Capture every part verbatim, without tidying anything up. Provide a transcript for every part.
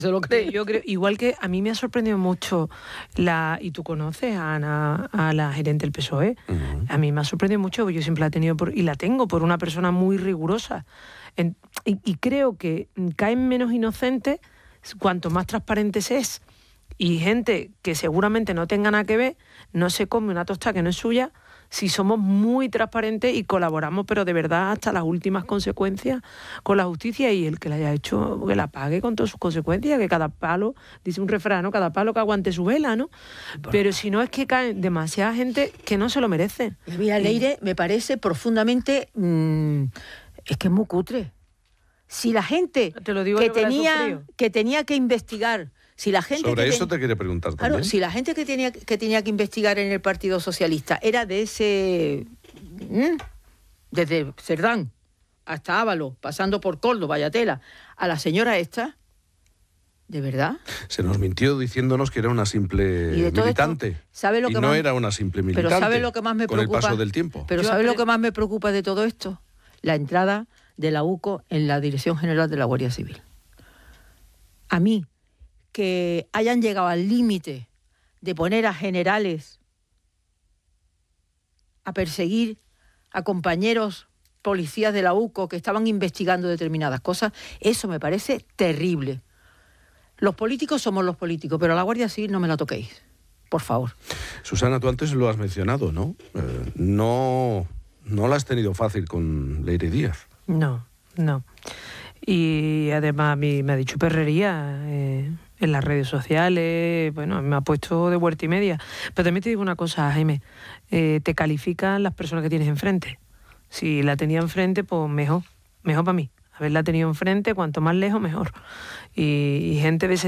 se lo cree. Yo creo, igual que a mí me ha sorprendido mucho la, y tú conoces a Ana, a la gerente del P S O E, uh-huh. A mí me ha sorprendido mucho, porque yo siempre la he tenido por, y la tengo por una persona muy rigurosa. En, y, y creo que caen menos inocentes cuanto más transparentes es. Y gente que seguramente no tenga nada que ver, no se come una tostada que no es suya, si somos muy transparentes y colaboramos, pero de verdad hasta las últimas consecuencias con la justicia, y el que la haya hecho, que la pague con todas sus consecuencias, que cada palo, dice un refrán, ¿no? Cada palo que aguante su vela, ¿no? Pero si no, es que cae demasiada gente que no se lo merece. Mira, Leire, me parece profundamente... Mmm, es que es muy cutre. Si la gente te lo digo que, yo que, tenía, que tenía que investigar... Si la gente Sobre que eso ten... te quiere preguntar claro, también. Si la gente que tenía, que tenía que investigar en el Partido Socialista era de ese... ¿Mm? Desde Cerdán hasta Ábalos, pasando por Coldo, Vallatela, a la señora esta, ¿de verdad? Se nos mintió diciéndonos que era una simple militante. Esto, ¿sabe lo y que no más... era una simple militante. Pero ¿sabe lo que más me con preocupa? el paso del tiempo. Pero Yo ¿sabe apre... lo que más me preocupa de todo esto? La entrada de la U C O en la Dirección General de la Guardia Civil. A mí, que hayan llegado al límite de poner a generales a perseguir a compañeros policías de la U C O que estaban investigando determinadas cosas, eso me parece terrible. Los políticos somos los políticos, pero a la Guardia Civil no me la toquéis, por favor. Susana, tú antes lo has mencionado, ¿no? Eh, no, no la has tenido fácil con Leire Díaz. No, no. Y además a mí me ha dicho perrería eh, en las redes sociales, bueno, me ha puesto de vuelta y media. Pero también te digo una cosa, Jaime, eh, te califican las personas que tienes enfrente. Si la tenía enfrente, pues mejor, mejor para mí. Haberla tenido enfrente, cuanto más lejos, mejor. Y, y gente de ese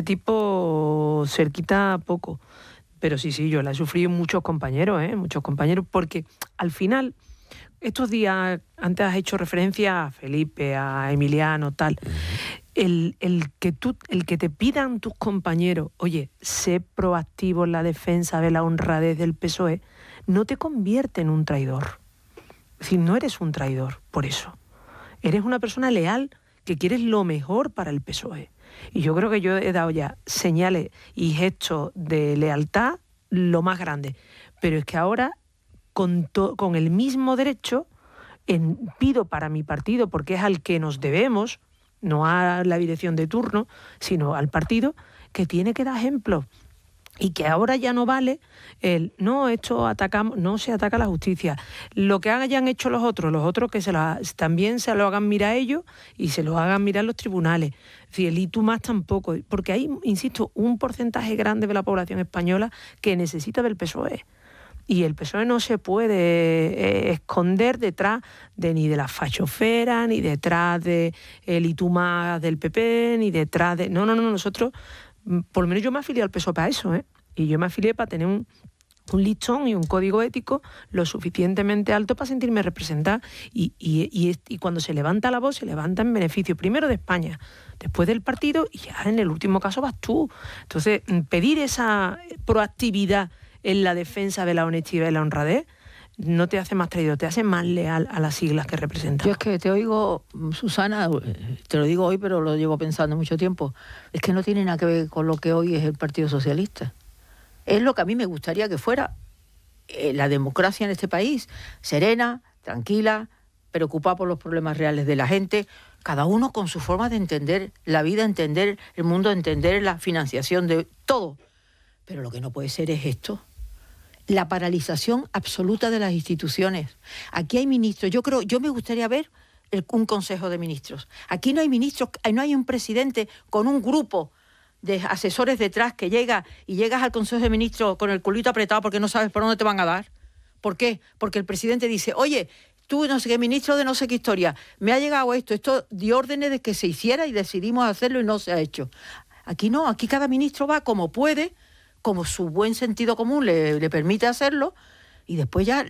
tipo cerquita poco. Pero sí, sí, yo la he sufrido muchos compañeros, ¿eh? Muchos compañeros, porque al final... Estos días, antes has hecho referencia a Felipe, a Emiliano, tal. El, el, que tú, el que te pidan tus compañeros, oye, sé proactivo en la defensa de la honradez del P S O E, no te convierte en un traidor. Es decir, no eres un traidor por eso. Eres una persona leal que quieres lo mejor para el P S O E. Y yo creo que yo he dado ya señales y gestos de lealtad lo más grande. Pero es que ahora... Con, to, con el mismo derecho, en, pido para mi partido, porque es al que nos debemos, no a la dirección de turno, sino al partido, que tiene que dar ejemplo. Y que ahora ya no vale el, no, esto atacamos, no se ataca a la justicia. Lo que hayan hecho los otros, los otros que se la, también se lo hagan mirar ellos y se lo hagan mirar los tribunales. Es decir, el y tú más tampoco, porque hay, insisto, un porcentaje grande de la población española que necesita del P S O E. Y el P S O E no se puede eh, esconder detrás de ni de la fachofera, ni detrás de el y tú más del P P, ni detrás de... No, no, no, nosotros, por lo menos yo me afilié al P S O E para eso, ¿eh? Y yo me afilié para tener un, un listón y un código ético lo suficientemente alto para sentirme representada. Y, y, y, y cuando se levanta la voz, se levanta en beneficio primero de España, después del partido, y ya en el último caso vas tú. Entonces, pedir esa proactividad en la defensa de la honestidad y la honradez, no te hace más traidor, te hace más leal a las siglas que representas. Yo es que te oigo, Susana, te lo digo hoy, pero lo llevo pensando mucho tiempo, es que no tiene nada que ver con lo que hoy es el Partido Socialista. Es lo que a mí me gustaría que fuera eh, la democracia en este país, serena, tranquila, preocupada por los problemas reales de la gente, cada uno con su forma de entender la vida, entender el mundo, entender la financiación de todo. Pero lo que no puede ser es esto. La paralización absoluta de las instituciones. Aquí hay ministros, yo creo, yo me gustaría ver el, un consejo de ministros. Aquí no hay ministros, no hay un presidente con un grupo de asesores detrás que llega y llegas al consejo de ministros con el culito apretado porque no sabes por dónde te van a dar. ¿Por qué? Porque el presidente dice, oye, tú no sé qué ministro de no sé qué historia, me ha llegado esto, esto dio órdenes de que se hiciera y decidimos hacerlo y no se ha hecho. Aquí no, aquí cada ministro va como puede, como su buen sentido común le, le permite hacerlo, y después ya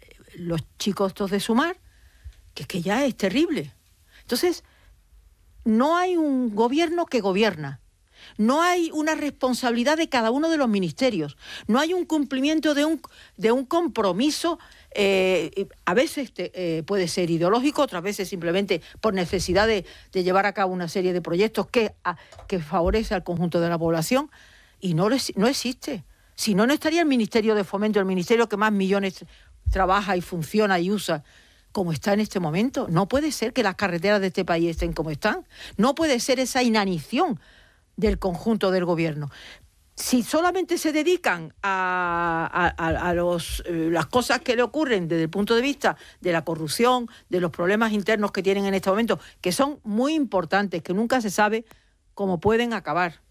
los chicos estos de Sumar, que es que ya es terrible. Entonces, no hay un gobierno que gobierna. No hay una responsabilidad de cada uno de los ministerios. No hay un cumplimiento de un, de un compromiso. Eh, a veces te, eh, puede ser ideológico, otras veces simplemente por necesidad de, de llevar a cabo una serie de proyectos que, a, que favorece al conjunto de la población, y no, no existe. Si no, no estaría el Ministerio de Fomento, el ministerio que más millones trabaja y funciona y usa, como está en este momento. No puede ser que las carreteras de este país estén como están. No puede ser esa inanición del conjunto del gobierno. Si solamente se dedican a, a, a los, eh, las cosas que le ocurren desde el punto de vista de la corrupción, de los problemas internos que tienen en este momento, que son muy importantes, que nunca se sabe cómo pueden acabar.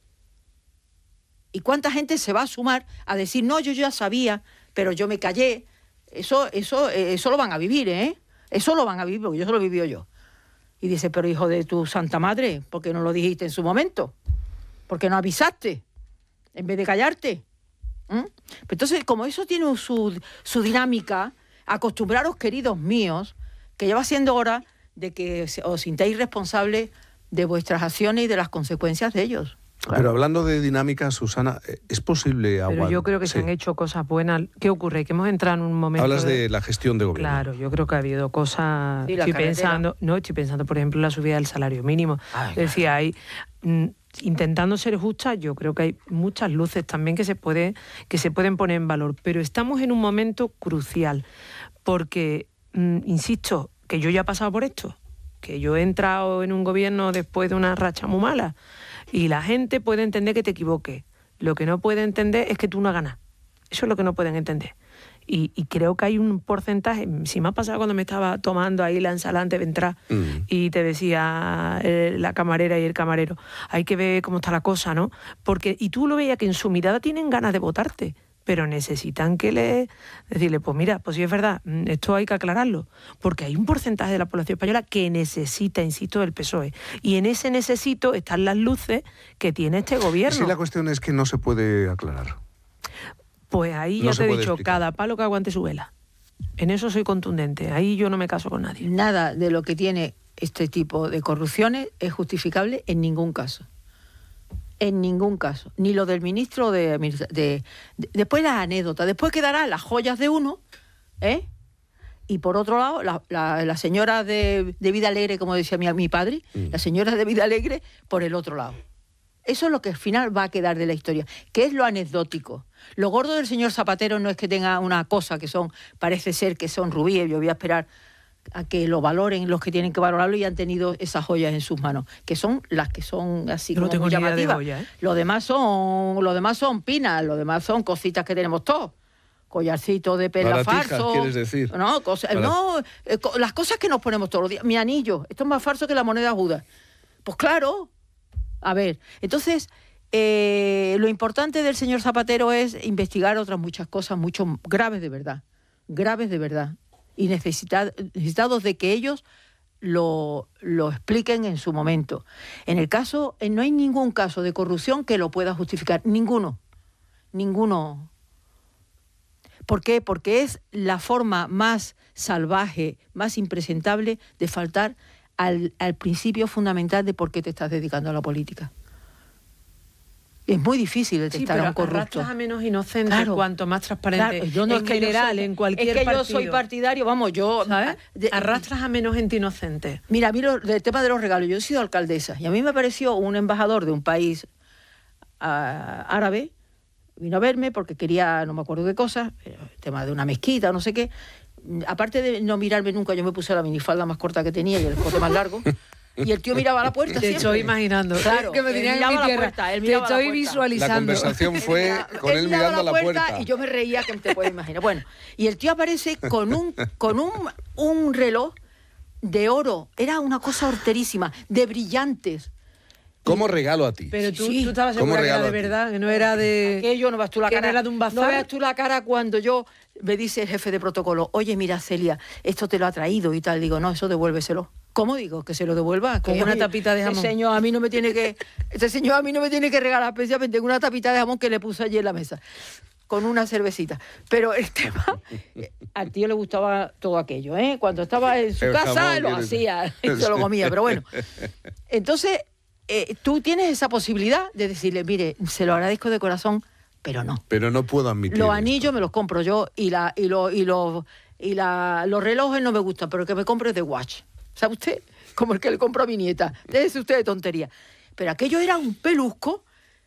¿Y cuánta gente se va a sumar a decir, no, yo ya sabía, pero yo me callé? Eso, eso, eh, eso lo van a vivir, ¿eh? Eso lo van a vivir, porque yo eso lo vivió yo. Y dice, pero hijo de tu santa madre, ¿por qué no lo dijiste en su momento? ¿Por qué no avisaste? En vez de callarte. ¿Mm? Entonces, como eso tiene su, su dinámica, acostumbraros, queridos míos, que ya va siendo hora de que os sintáis responsables de vuestras acciones y de las consecuencias de ellos. Claro. Pero hablando de dinámica, Susana, ¿es posible aguantar? Pero yo creo que sí. se han hecho cosas buenas. ¿Qué ocurre? Que hemos entrado en un momento... Hablas de, de la gestión de gobierno. Claro, yo creo que ha habido cosas... Sí, estoy pensando, no, estoy pensando, por ejemplo, en la subida del salario mínimo. Ay, es decir, claro. hay... Mm, intentando ser justa, yo creo que hay muchas luces también que se, puede, que se pueden poner en valor. Pero estamos en un momento crucial. Porque, mm, insisto, que yo ya he pasado por esto. Que yo he entrado en un gobierno después de una racha muy mala. Y la gente puede entender que te equivoques. Lo que no puede entender es que tú no ganas. Eso es lo que no pueden entender. Y, y creo que hay un porcentaje... Si me ha pasado cuando me estaba tomando ahí la ensalada antes de entrar mm. y te decía eh, la camarera y el camarero, hay que ver cómo está la cosa, ¿no? Porque, y tú lo veías que en su mirada tienen ganas de votarte, pero necesitan que le... Decirle, pues mira, pues sí es verdad, esto hay que aclararlo, porque hay un porcentaje de la población española que necesita, insisto, del P S O E. Y en ese necesito están las luces que tiene este gobierno. Sí, la cuestión es que no se puede aclarar. Pues ahí no ya te he dicho, explicar. Cada palo que aguante su vela. En eso soy contundente, ahí yo no me caso con nadie. Nada de lo que tiene este tipo de corrupciones es justificable en ningún caso. En ningún caso. Ni lo del ministro de... de, de después las anécdotas, después quedarán las joyas de uno, ¿eh? Y por otro lado, la, la, la señora de, de Vida Alegre, como decía mi, mi padre, mm. la señora de Vida Alegre por el otro lado. Eso es lo que al final va a quedar de la historia, que es lo anecdótico. Lo gordo del señor Zapatero no es que tenga una cosa que son, parece ser que son rubíes, yo voy a esperar a que lo valoren los que tienen que valorarlo y han tenido esas joyas en sus manos, que son las que son así yo como no tengo muy llamativas. Ni idea de joya, ¿eh? Los demás son, los demás son pinas, los demás son cositas que tenemos todos. Collarcito de perla falso. ¿Quieres decir? No, cosa, no eh, co las cosas que nos ponemos todos los días. Mi anillo, esto es más falso que la moneda Judas. Pues claro. A ver, entonces, eh, lo importante del señor Zapatero es investigar otras muchas cosas, mucho graves de verdad, graves de verdad, y necesitar, necesitados de que ellos lo, lo expliquen en su momento. En el caso, eh, no hay ningún caso de corrupción que lo pueda justificar, ninguno, ninguno. ¿Por qué? Porque es la forma más salvaje, más impresentable de faltar Al, al principio fundamental de por qué te estás dedicando a la política. Es muy difícil detectar sí, a un corrupto. Arrastras a menos inocentes, claro, cuanto más transparente. Claro, yo no en es que general, soy, en cualquier Es que partido. yo soy partidario, vamos, yo... ¿Sabes? De, Arrastras a menos gente inocente. Mira, a mí lo, del tema de los regalos, yo he sido alcaldesa y a mí me pareció un embajador de un país uh, árabe, vino a verme porque quería, no me acuerdo qué cosa, el tema de una mezquita o no sé qué. Aparte de no mirarme nunca, yo me puse la minifalda más corta que tenía y el escote más largo. Y el tío miraba a la puerta. Te siempre. estoy imaginando. Claro, que me él tenía miraba en mi a la tierra. puerta, él Te miraba a la estoy puerta. visualizando. La conversación fue con él, él mirando a la puerta, puerta. Y yo me reía, que te puedes imaginar. Bueno, y el tío aparece con un, con un, un reloj de oro. Era una cosa horterísima, de brillantes. ¿Cómo regalo a ti? Pero tú, Sí. tú estabas segura que era de verdad, que no era de... Aquello no veas tú la que cara. no era de un bazar. No veas tú la cara cuando yo me dice el jefe de protocolo, oye, mira, Celia, esto te lo ha traído y tal. Digo, no, eso devuélveselo. ¿Cómo digo? Que se lo devuelva. Con que una oye, tapita de jamón. Este señor a mí no me tiene que, este señor a mí no me tiene que regalar especialmente una tapita de jamón que le puse allí en la mesa. Con una cervecita. Pero el tema, al tío le gustaba todo aquello, ¿eh? Cuando estaba en su el casa jamón, lo hacía y se lo comía, pero bueno. Entonces, eh, tú tienes esa posibilidad de decirle, mire, se lo agradezco de corazón, pero no. Pero no puedo admitir Los esto. anillos me los compro yo y la y lo, y los y la, los relojes no me gustan, pero el que me compro es de Watch. ¿Sabe usted? Como el que le compro a mi nieta. Déjese usted de tontería. Pero aquello era un pelusco